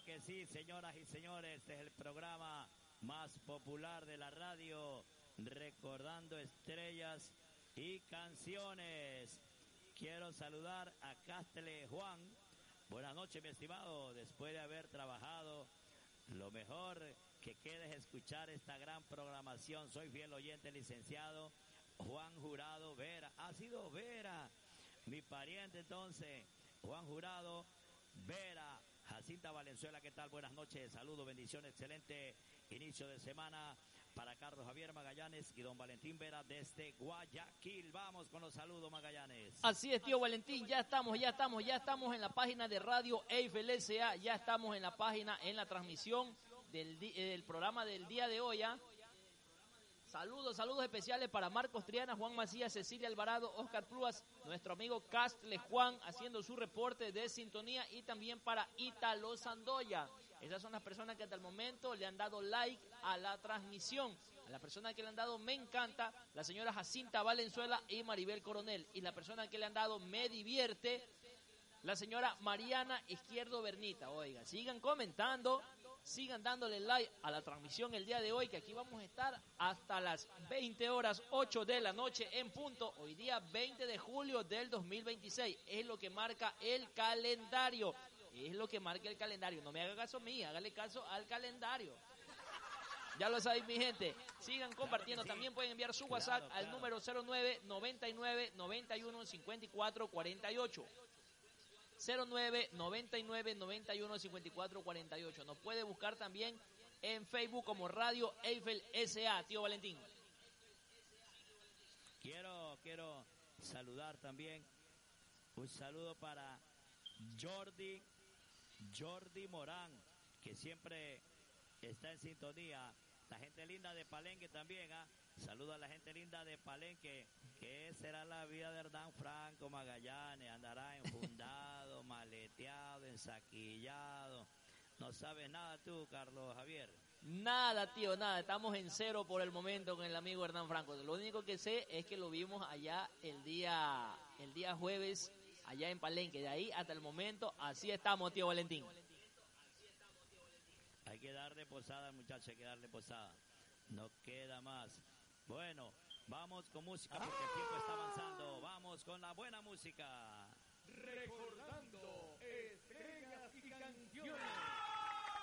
que sí, señoras y señores, este es el programa más popular de la radio, recordando estrellas y canciones. Quiero saludar a Castle Juan. Buenas noches, mi estimado. Después de haber trabajado, lo mejor que queda es escuchar esta gran programación. Soy fiel oyente, licenciado Juan Jurado Vera. Ha sido Vera, mi pariente entonces, Juan Jurado Vera. Jacinta Valenzuela, ¿qué tal? Buenas noches, saludos, bendiciones, excelente inicio de semana para Carlos Javier Magallanes y don Valentín Vera desde Guayaquil. Vamos con los saludos, Magallanes. Así es, tío Valentín, ya estamos en la página de Radio Eiffel S.A., ya estamos en la página, en la transmisión del programa del día de hoy, ¿ah? Saludos especiales para Marcos Triana, Juan Macías, Cecilia Alvarado, Oscar Pluas, nuestro amigo Castle Juan haciendo su reporte de sintonía y también para Ítalo Sandoya. Esas son las personas que hasta el momento le han dado like a la transmisión. A la persona que le han dado me encanta, la señora Jacinta Valenzuela y Maribel Coronel. Y la persona que le han dado me divierte, la señora Mariana Izquierdo Bernita. Oiga, sigan comentando, sigan dándole like a la transmisión el día de hoy, que aquí vamos a estar hasta las 20 horas, 8 de la noche en punto. Hoy día 20 de julio del 2026. Es lo que marca el calendario. Es lo que marca el calendario. No me haga caso a mí, hágale caso al calendario. Ya lo sabéis, mi gente. Sigan compartiendo. Claro, sí. También pueden enviar su WhatsApp al número 09 99 91 54 48. 09 99 91 54 48. Nos puede buscar también en Facebook como Radio Eiffel S.A., tío Valentín. Quiero saludar también. Un saludo para Jordi Morán, que siempre está en sintonía. La gente linda de Palenque también, ¿ah? Saludo a la gente linda de Palenque, que será la vida de Hernán Franco Magallanes. Andará enfundado, maleteado, ensaquillado. No sabes nada tú, Carlos Javier. Nada, tío, nada. Estamos en cero por el momento con el amigo Hernán Franco. Lo único que sé es que lo vimos allá el día jueves, allá en Palenque. De ahí hasta el momento, así estamos, tío Valentín. Hay que darle posada, muchachos, hay que darle posada. No queda más. Bueno, vamos con música porque el tiempo está avanzando. Vamos con la buena música. Recordando estrellas y canciones.